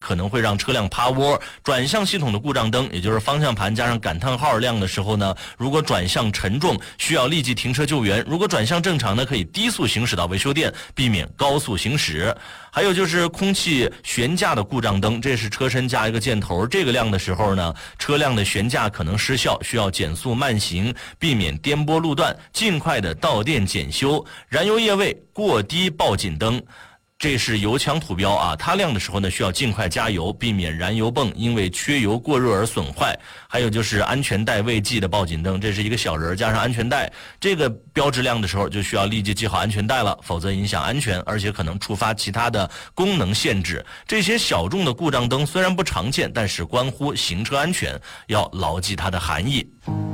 可能会让车辆趴窝。转向系统的故障灯，也就是方向盘加上感叹号亮的时候呢，如果转向沉重，需要立即停车救援；如果转向正常呢，可以低速行驶到维修店，避免高速行驶。还有就是空气悬架的故障灯，这是车身加一个箭头，这个亮的时候呢，车辆的悬架可能失效，需要减速慢行，避免颠簸路段，尽快的到店检修。燃油液位过低报警灯，这是油枪图标啊，它亮的时候呢，需要尽快加油，避免燃油泵因为缺油过热而损坏。还有就是安全带未系的报警灯，这是一个小人加上安全带，这个标志亮的时候就需要立即系好安全带了，否则影响安全，而且可能触发其他的功能限制。这些小众的故障灯虽然不常见，但是关乎行车安全，要牢记它的含义。